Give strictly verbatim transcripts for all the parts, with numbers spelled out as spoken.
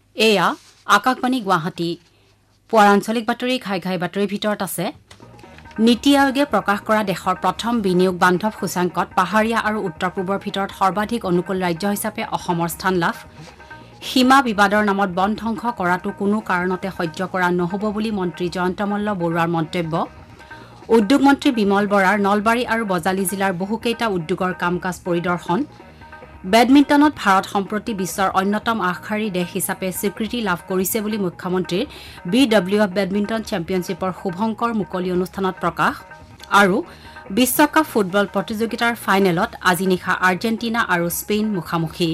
এয়া আকাশবাণী গুৱাহাটী পুৱাৰ আঞ্চলিক বাতৰি ঘাই ঘাই বাতৰিৰ ভিতৰত আছে নীতি আয়োগে প্ৰকাশ কৰা দেশৰ প্ৰথম বিনিয়োগ বান্ধৱ সূচাংকত পাহাৰীয়া আৰু উত্তৰ পূবৰ ভিতৰত সৰ্বাধিক অনুকূল ৰাজ্য হিচাপে অসমৰ স্থান লাভ সীমা বিবাদৰ নামত বন ধ্বংস কৰাটো কোনো কাৰণতে সহ্য কৰা নহ'ব বুলি মন্ত্ৰী জয়ন্ত মল্ল বৰুৱাৰ মন্তব্য উদ্যোগ মন্ত্ৰী বিমল বৰাৰ নলবাৰী আৰু বজালী জিলাৰ বহুকেইটা উদ্যোগৰ কাম কাজ পৰিদৰ্শন বেডমিণ্টনত ভাৰত সম্প্ৰতি বিশ্বৰ অন্যতম আগশাৰীৰ দেশ হিচাপে স্বীকৃতি লাভ কৰিছে বুলি মুখ্যমন্ত্ৰীৰ বি ডব্লিউ এফ বেডমিণ্টন চেম্পিয়নশ্বিপৰ শুভংকৰ মুকলি অনুষ্ঠানত প্ৰকাশ আৰু বিশ্বকাপ ফুটবল প্ৰতিযোগিতাৰ ফাইনেলত আজি নিশা আৰ্জেণ্টিনা আৰু স্পেইন মুখামুখি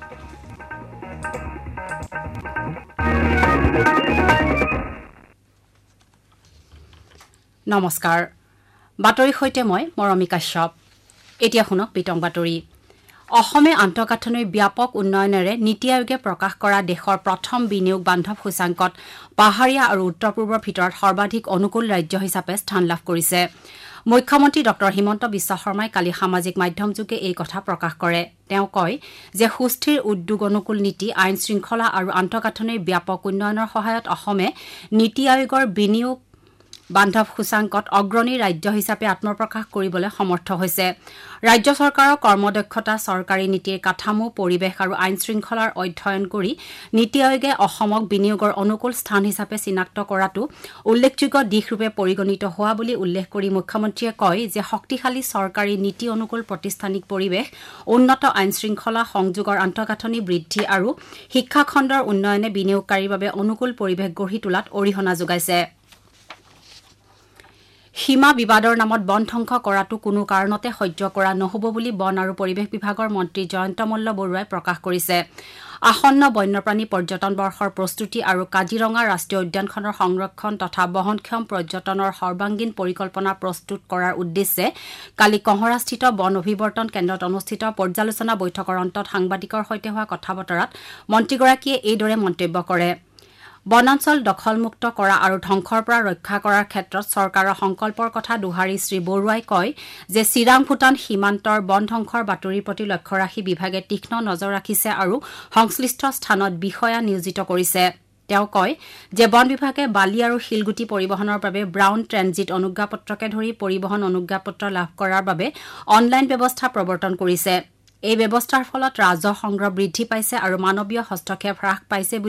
নমস্কাৰ বাতৰিৰ সৈতে মই মৰমী কাশ্যপ এতিয়া শুনক বিতং বাতৰি অসমে আন্তঃগাঁথনিৰ ব্যাপক উন্নয়নেৰে নীতি আয়োগে প্ৰকাশ কৰা দেশৰ প্ৰথম বিনিয়োগ বান্ধৱ সূচাংকত পাহাৰীয়া আৰু উত্তৰ পূৰ্বৰ ভিতৰত সৰ্বাধিক অনুকূল ৰাজ্য হিচাপে স্থান লাভ কৰিছে মুখ্যমন্ত্ৰী ডক্টৰ হিমন্ত বিশ্ব শৰ্মাই কালি সামাজিক মাধ্যমযোগে এই কথা প্ৰকাশ কৰে তেওঁ কয় যে সুস্থিৰ উদ্যোগ অনুকূল নীতি আইন শৃংখলা আৰু আন্তঃগাঁথনিৰ ব্যাপক উন্নয়নৰ সহায়ত অসমে নীতি আয়োগৰ বিনিয়োগ বান্ধৱ সূচাংকত অগ্ৰণী ৰাজ্য হিচাপে আত্মপ্ৰকাশ কৰিবলৈ সমৰ্থ হৈছে ৰাজ্য চৰকাৰৰ কৰ্মদক্ষতা চৰকাৰী নীতিৰ কাঠামো পৰিৱেশ আৰু আইন শৃংখলাৰ অধ্যয়ন কৰি নীতি আয়োগে অসমক বিনিয়োগৰ অনুকূল স্থান হিচাপে চিনাক্ত কৰাটো উল্লেখযোগ্য দিশৰূপে পৰিগণিত হোৱা বুলি উল্লেখ কৰি মুখ্যমন্ত্ৰীয়ে কয় যে শক্তিশালী চৰকাৰী নীতি অনুকূল প্ৰতিষ্ঠানিক পৰিৱেশ উন্নত আইন শৃংখলা সংযোগৰ আন্তঃগাঁথনি বৃদ্ধি আৰু শিক্ষা খণ্ডৰ উন্নয়নে বিনিয়োগকাৰীৰ বাবে অনুকূল পৰিৱেশ গঢ়ি তোলাত অৰিহণা যোগাইছে সীমা বিবাদৰ নামত বন ধ্বংস কৰাটো কোনো কাৰণতে সহ্য কৰা নহ'ব বুলি বন আৰু পৰিৱেশ বিভাগৰ মন্ত্ৰী জয়ন্ত মল্ল বৰুৱাই প্ৰকাশ কৰিছে আসন্ন বন্যপ্ৰাণী পৰ্যটন বৰ্ষৰ প্ৰস্তুতি আৰু কাজিৰঙা ৰাষ্ট্ৰীয় উদ্যানখনৰ সংৰক্ষণ তথা বহনক্ষম পৰ্যটনৰ সৰ্বাংগীন পৰিকল্পনা প্ৰস্তুত কৰাৰ উদ্দেশ্যে কালি কহৰাস্থিত বন অভিৱৰ্তন কেন্দ্ৰত অনুষ্ঠিত পৰ্যালোচনা বৈঠকৰ অন্তত সাংবাদিকৰ সৈতে হোৱা কথা বতৰাত মন্ত্ৰীগৰাকীয়ে এইদৰে মন্তব্য কৰে বনাঞ্চল দখলমুক্ত কৰা আৰু ধ্বংসৰ পৰা ৰক্ষা কৰাৰ ক্ষেত্ৰত চৰকাৰৰ সংকল্পৰ কথা দোহাৰি শ্ৰী বৰুৱাই কয় যে চিৰাং ভূটান সীমান্তৰ বন ধ্বংসৰ বাতৰিৰ প্ৰতি লক্ষ্য ৰাখি বিভাগে তীক্ষ্ণ নজৰ ৰাখিছে আৰু সংশ্লিষ্ট স্থানত বিষয়া নিয়োজিত কৰিছে তেওঁ কয় যে বন বিভাগে বালি আৰু শিলগুটি পৰিবহণৰ বাবে ব্ৰাউন ট্ৰেনজিট অনুজ্ঞাপত্ৰকে ধৰি পৰিবহণ অনুজ্ঞাপত্ৰ লাভ কৰাৰ বাবে অনলাইন ব্যৱস্থা প্ৰৱৰ্তন কৰিছে এই ব্যৱস্থাৰ ফলত ৰাজহ সংগ্ৰহ বৃদ্ধি পাইছে আৰু মানৱীয় হস্তক্ষেপ হ্ৰাস পাইছে